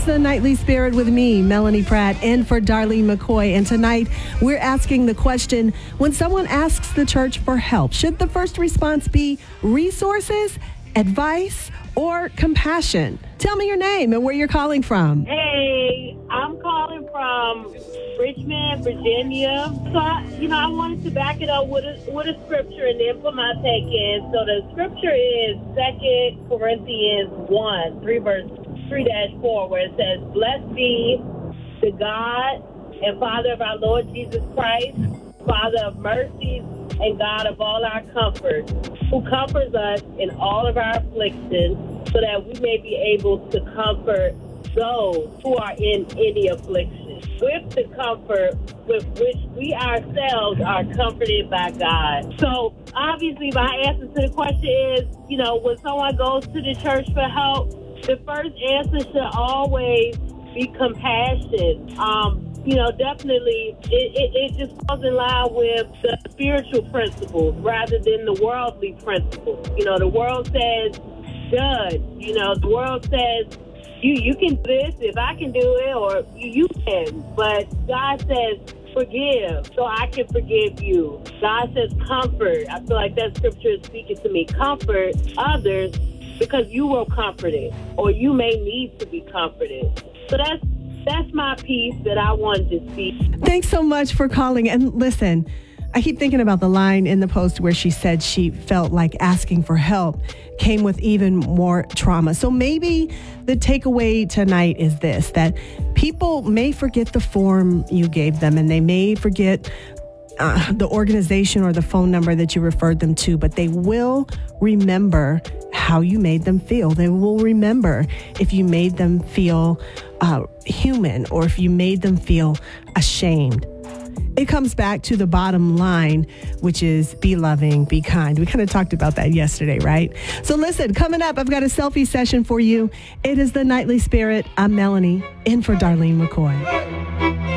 the Nightly Spirit with me, Melanie Pratt, in for Darlene McCoy. And tonight, we're asking the question, when someone asks the church for help, should the first response be resources, advice, or compassion? Tell me your name and where you're calling from. Hey, I'm calling from Richmond, Virginia. So, I wanted to back it up with a scripture and then put my take in. So the scripture is 2 Corinthians 1, 3-4, where it says, "Blessed be the God and Father of our Lord Jesus Christ, Father of mercies and God of all our comfort, who comforts us in all of our afflictions, so that we may be able to comfort those who are in any affliction, with the comfort with which we ourselves are comforted by God." So obviously my answer to the question is, when someone goes to the church for help, the first answer should always be compassion. Definitely it just falls in line with the spiritual principles rather than the worldly principles. The world says judge. The world says you can do this if I can do it, or you can. But God says forgive so I can forgive you. God says comfort. I feel like that scripture is speaking to me. Comfort others because you were comforted, or you may need to be comforted. So that's my piece that I wanted to speak. Thanks so much for calling. And listen, I keep thinking about the line in the post where she said she felt like asking for help came with even more trauma. So maybe the takeaway tonight is this, that people may forget the form you gave them, and they may forget the organization or the phone number that you referred them to, but they will remember how you made them feel. They will remember if you made them feel human, or if you made them feel ashamed. It comes back to the bottom line, which is be loving, be kind. We kind of talked about that yesterday, right? So listen, coming up, I've got a selfie session for you. It is the Nightly Spirit. I'm Melanie, in for Darlene McCoy.